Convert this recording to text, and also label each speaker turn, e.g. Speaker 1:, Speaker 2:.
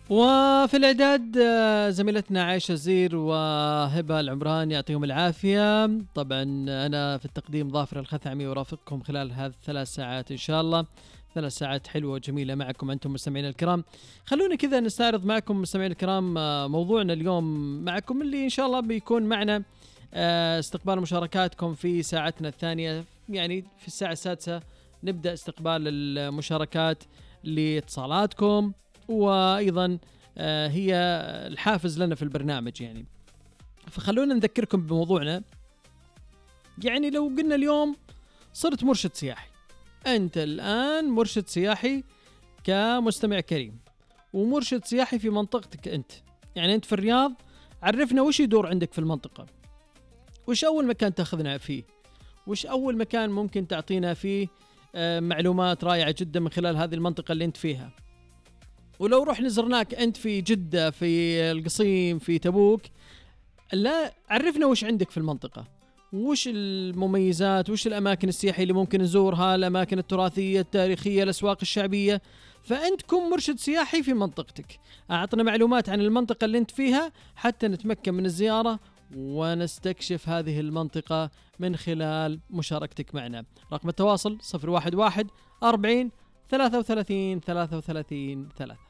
Speaker 1: وفي الإعداد زميلتنا عائشة زير وهبة العمران يعطيهم العافية. طبعا أنا في التقديم ظافر الخثعمي ورافقكم خلال هذه 3 ساعات إن شاء الله، 3 ساعات حلوة وجميلة معكم أنتم مستمعين الكرام. خلونا كذا نستعرض معكم مستمعين الكرام موضوعنا اليوم معكم اللي إن شاء الله بيكون معنا استقبال مشاركاتكم في ساعتنا الثانية. يعني في الساعة السادسة نبدأ استقبال المشاركات لاتصالاتكم، وأيضا هي الحافز لنا في البرنامج يعني. فخلونا نذكركم بموضوعنا. يعني لو قلنا اليوم صرت مرشد سياحي، أنت الآن مرشد سياحي كمستمع كريم، ومرشد سياحي في منطقتك أنت. يعني أنت في الرياض، عرفنا وش يدور عندك في المنطقة، وش أول مكان تأخذنا فيه، وش أول مكان ممكن تعطينا فيه معلومات رائعة جدا من خلال هذه المنطقة اللي أنت فيها. ولو روح نزرناك أنت في جدة، في القصيم، في تبوك، لا عرفنا وش عندك في المنطقة، وش المميزات، وش الأماكن السياحية اللي ممكن نزورها، الأماكن التراثية التاريخية، الأسواق الشعبية. فأنت كن مرشد سياحي في منطقتك، أعطنا معلومات عن المنطقة اللي أنت فيها حتى نتمكن من الزيارة ونستكشف هذه المنطقة من خلال مشاركتك معنا. رقم التواصل 011 40 33 33 3.